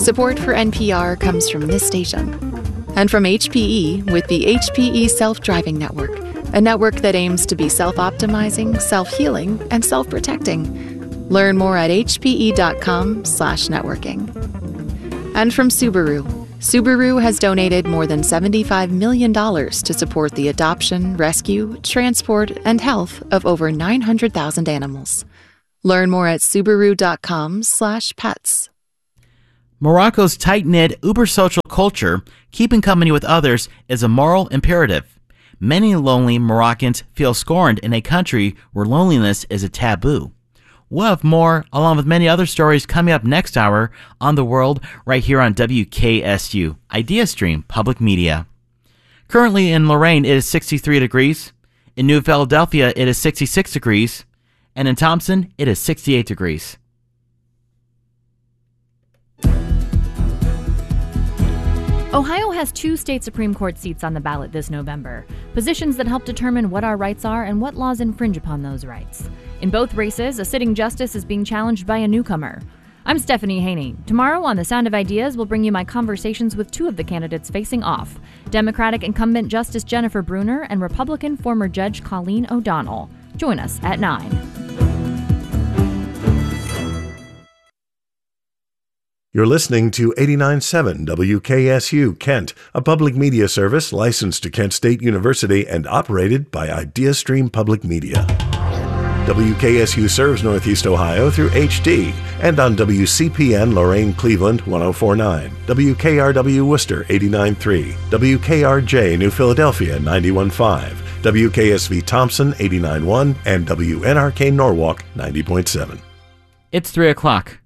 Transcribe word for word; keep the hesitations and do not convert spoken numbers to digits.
Support for N P R comes from this station and from H P E with the H P E Self-Driving Network, a network that aims to be self-optimizing, self-healing, and self-protecting. Learn more at hpe.com slash networking. And from Subaru. Subaru has donated more than seventy-five million dollars to support the adoption, rescue, transport, and health of over nine hundred thousand animals. Learn more at subaru.com slash pets. Morocco's tight-knit, uber-social culture, keeping company with others, is a moral imperative. Many lonely Moroccans feel scorned in a country where loneliness is a taboo. We'll have more, along with many other stories, coming up next hour on The World, right here on W K S U, IdeaStream Public Media. Currently in Lorain, it is sixty-three degrees. In New Philadelphia, it is sixty-six degrees. And in Thompson, it is sixty-eight degrees. Ohio has two state Supreme Court seats on the ballot this November, positions that help determine what our rights are and what laws infringe upon those rights. In both races, a sitting justice is being challenged by a newcomer. I'm Stephanie Haney. Tomorrow on The Sound of Ideas, we'll bring you my conversations with two of the candidates facing off, Democratic incumbent Justice Jennifer Brunner and Republican former Judge Colleen O'Donnell. Join us at nine. You're listening to eighty-nine point seven W K S U Kent, a public media service licensed to Kent State University and operated by IdeaStream Public Media. W K S U serves Northeast Ohio through H D and on W C P N Lorain Cleveland one oh four point nine, W K R W Worcester eighty-nine point three, W K R J New Philadelphia ninety-one point five, W K S V Thompson eighty-nine point one, and W N R K Norwalk ninety point seven. It's three o'clock.